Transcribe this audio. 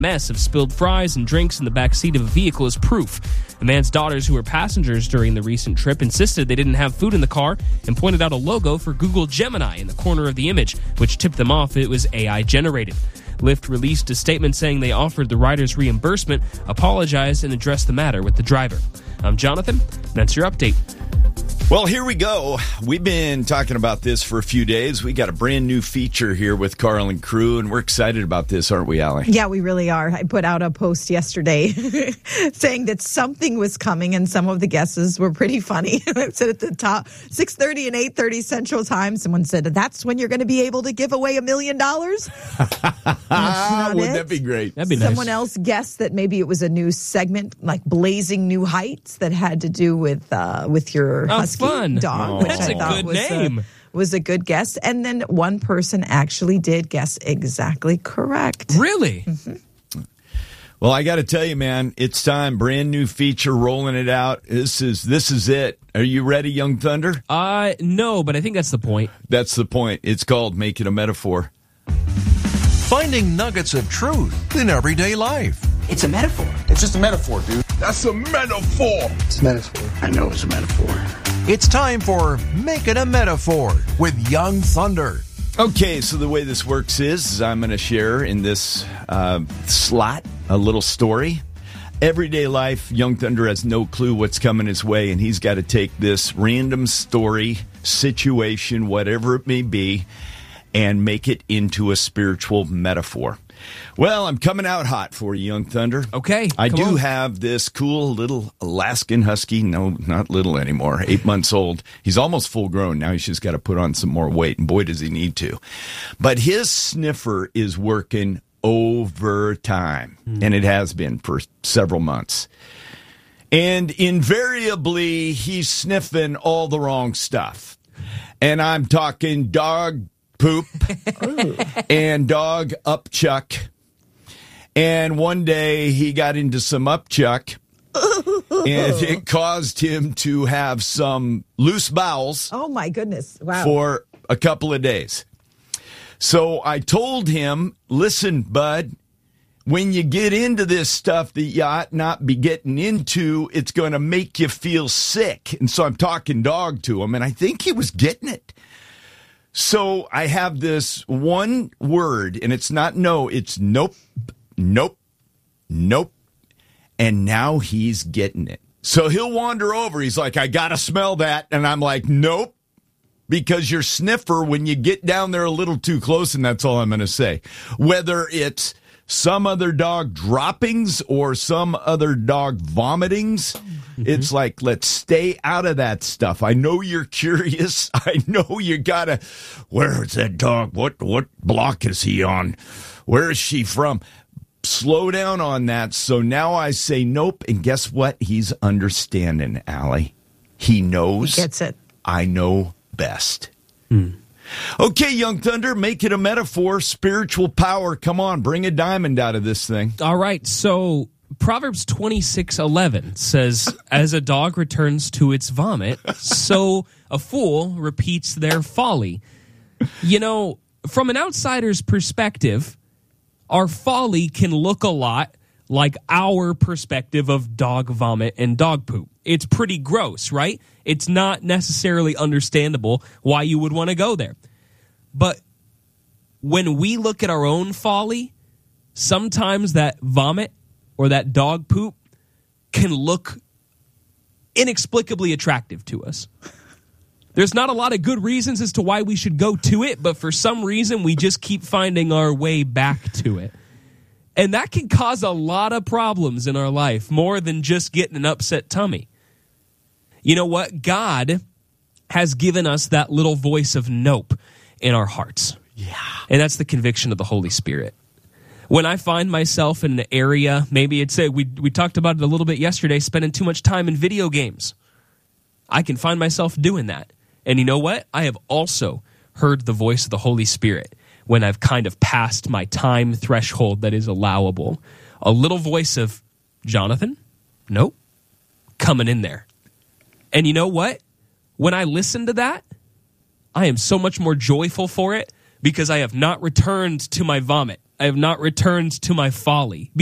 mess of spilled fries and drinks in the back seat of a vehicle as proof. The man's daughters, who were passengers during the recent trip, insisted they didn't have food in the car and pointed out a logo for Google Gemini in the corner of the image, which tipped them off it was AI generated. Lyft released a statement saying they offered the riders reimbursement, apologized, and addressed the matter with the driver. I'm Jonathan. That's your update. Well, here we go. We've been talking about this for a few days. We got a brand new feature here with Carl and crew, and we're excited about this, aren't we, Allie? Yeah, we really are. I put out a post yesterday saying that something was coming, and some of the guesses were pretty funny. It said at the top, 6:30 and 8:30 Central Time, someone said, that's when you're going to be able to give away $1 million? Wouldn't that be great? That'd be nice. Someone else guessed that maybe it was a new segment, like Blazing New Heights, that had to do with your husky dog, which That's I a thought good name. Was a good guess. And then one person actually did guess exactly correct. Really? Mm-hmm. Well, I got to tell you, man, it's time. Brand new feature, rolling it out. This is it. Are you ready, Young Thunder? No, but I think that's the point. That's the point. It's called Make It a Metaphor. Finding nuggets of truth in everyday life. It's a metaphor. It's just a metaphor, dude. That's a metaphor. It's a metaphor. I know it's a metaphor. It's time for Make It a Metaphor with Young Thunder. Okay, so the way this works is I'm going to share in this slot a little story. Everyday life, Young Thunder has no clue what's coming his way, and he's got to take this random story, situation, whatever it may be, and make it into a spiritual metaphor. Well, I'm coming out hot for you, Young Thunder. Okay, I do have this cool little Alaskan Husky. No, not little anymore. 8 months old. He's almost full grown. Now he's just got to put on some more weight, and boy, does he need to. But his sniffer is working overtime, and it has been for several months. And invariably, he's sniffing all the wrong stuff. And I'm talking dog poop and dog upchuck. And one day he got into some upchuck, and it caused him to have some loose bowels. Oh, my goodness. Wow. For a couple of days. So I told him, listen, bud, when you get into this stuff that you ought not be getting into, it's going to make you feel sick. And so I'm talking dog to him, and I think he was getting it. So I have this one word, and it's not no, it's nope, nope, nope. And now he's getting it. So he'll wander over. He's like, I got to smell that. And I'm like, nope, because your sniffer, when you get down there a little too close, and that's all I'm going to say, whether it's some other dog droppings or some other dog vomitings, it's like, let's stay out of that stuff. I know you're curious. I know you gotta, where is that dog? What block is he on? Where is she from? Slow down on that. So now I say nope, and guess what? He's understanding, Allie. He knows. He gets it. I know best. Okay, Young Thunder, make it a metaphor. Spiritual power. Come on, bring a diamond out of this thing. All right, so Proverbs 26:11 says, as a dog returns to its vomit, so a fool repeats their folly. You know, from an outsider's perspective, our folly can look a lot like our perspective of dog vomit and dog poop. It's pretty gross, right? It's not necessarily understandable why you would want to go there. But when we look at our own folly, sometimes that vomit or that dog poop can look inexplicably attractive to us. There's not a lot of good reasons as to why we should go to it, but for some reason we just keep finding our way back to it. And that can cause a lot of problems in our life, more than just getting an upset tummy. You know what? God has given us that little voice of nope in our hearts. Yeah. And that's the conviction of the Holy Spirit. When I find myself in an area, maybe it's we talked about it a little bit yesterday, spending too much time in video games. I can find myself doing that. And you know what? I have also heard the voice of the Holy Spirit when I've kind of passed my time threshold that is allowable. A little voice of, Jonathan? Nope. Coming in there. And you know what? When I listen to that, I am so much more joyful for it because I have not returned to my vomit. I have not returned to my folly.